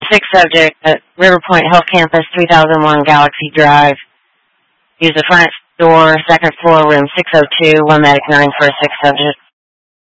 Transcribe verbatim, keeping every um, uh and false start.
Sixth subject at River Point Health Campus, three thousand one Galaxy Drive. Use the front door, second floor, room six oh two, one medic nine for a sixth subject.